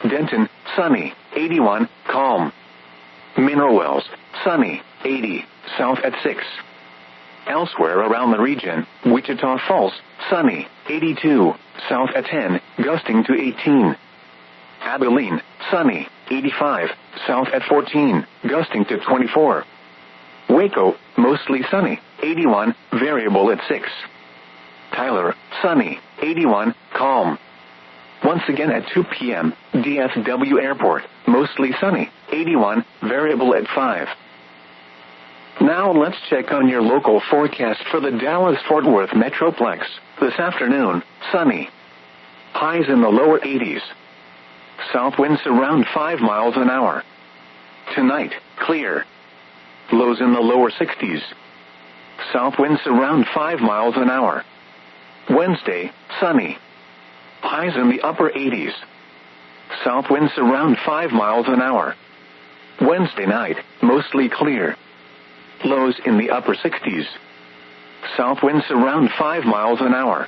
Denton, sunny, 81, calm. Mineral Wells, sunny, 80, south at 6. Elsewhere around the region, Wichita Falls, sunny, 82, south at 10, gusting to 18. Abilene, sunny, 85, south at 14, gusting to 24. Waco, mostly sunny, 81, variable at 6. Tyler, sunny, 81, calm. Once again at 2 p.m., DFW Airport, mostly sunny, 81, variable at 5. Now let's check on your local forecast for the Dallas-Fort Worth Metroplex. This afternoon, sunny. Highs in the lower 80s. South winds around 5 miles an hour. Tonight, clear. Lows in the lower 60s. South winds around 5 miles an hour. Wednesday, sunny. Highs in the upper 80s. South winds around 5 miles an hour. Wednesday night, mostly clear. Lows in the upper 60s. South winds around 5 miles an hour.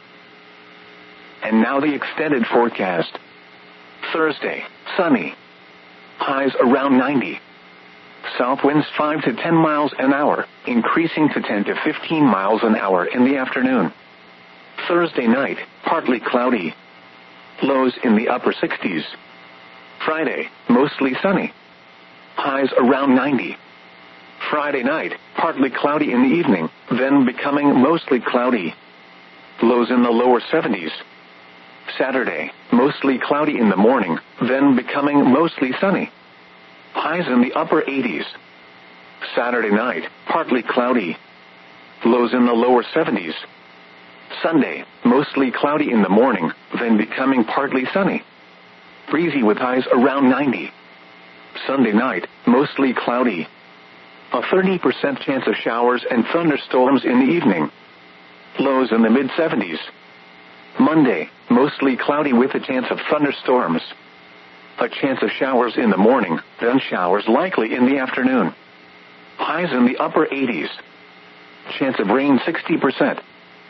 And now the extended forecast. Thursday, sunny. Highs around 90. South winds 5 to 10 miles an hour, increasing to 10 to 15 miles an hour in the afternoon. Thursday night, partly cloudy. Lows in the upper 60s. Friday, mostly sunny. Highs around 90. Friday night, partly cloudy in the evening, then becoming mostly cloudy. Lows in the lower 70s. Saturday, mostly cloudy in the morning, then becoming mostly sunny. Highs in the upper 80s. Saturday night, partly cloudy. Lows in the lower 70s. Sunday, mostly cloudy in the morning, then becoming partly sunny. Breezy with highs around 90. Sunday night, mostly cloudy. A 30% chance of showers and thunderstorms in the evening. Lows in the mid-70s. Monday, mostly cloudy with a chance of thunderstorms. A chance of showers in the morning, then showers likely in the afternoon. Highs in the upper 80s. Chance of rain 60%.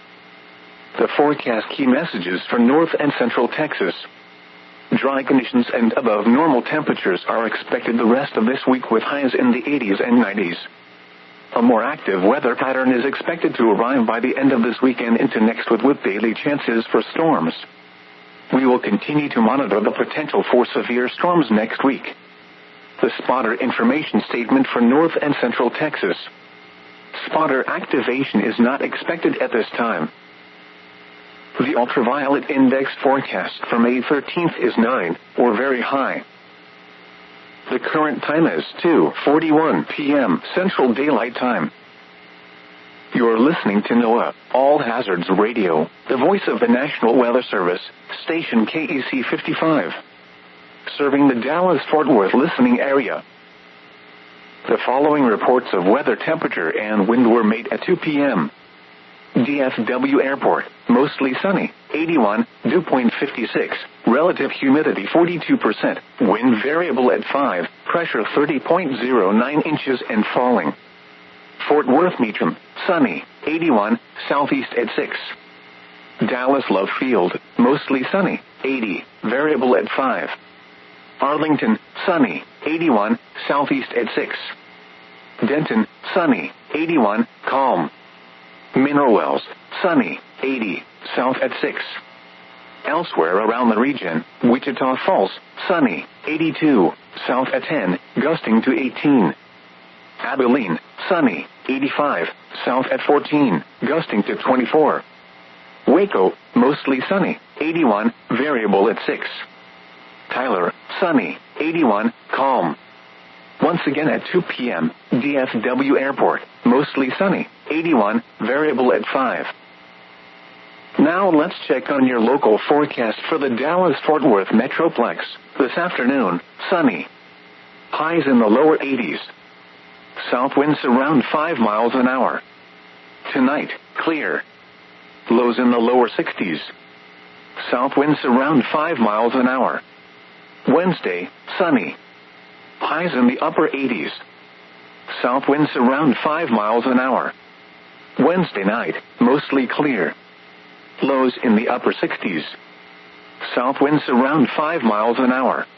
The forecast key messages for North and Central Texas. Dry conditions and above normal temperatures are expected the rest of this week with highs in the 80s and 90s. A more active weather pattern is expected to arrive by the end of this weekend into next with daily chances for storms. We will continue to monitor the potential for severe storms next week. The spotter information statement for North and Central Texas. Spotter activation is not expected at this time. The ultraviolet index forecast for May 13th is 9, or very high. The current time is 2:41 p.m. Central Daylight Time. You're listening to NOAA, All Hazards Radio, the voice of the National Weather Service, station KEC 55. Serving the Dallas-Fort Worth listening area. The following reports of weather temperature and wind were made at 2 p.m. DFW Airport, mostly sunny, 81, dew point 56, relative humidity 42%, wind variable at 5, pressure 30.09 inches and falling. Fort Worth Meacham, sunny, 81, southeast at 6. Dallas Love Field, mostly sunny, 80, variable at 5. Arlington, sunny, 81, southeast at 6. Denton, sunny, 81, calm. Mineral Wells, sunny, 80, south at 6. Elsewhere around the region, Wichita Falls, sunny, 82, south at 10, gusting to 18. Abilene, sunny, 85, south at 14, gusting to 24. Waco, mostly sunny, 81, variable at 6. Tyler, sunny, 81, calm. Once again at 2 p.m., DFW Airport, mostly sunny, 81, variable at 5. Now let's check on your local forecast for the Dallas-Fort Worth Metroplex. This afternoon, sunny. Highs in the lower 80s. South winds around 5 miles an hour. Tonight, clear. Lows in the lower 60s. South winds around 5 miles an hour. Wednesday, sunny. Highs in the upper 80s. South winds around 5 miles an hour. Wednesday night, mostly clear. Lows in the upper 60s. South winds around 5 miles an hour.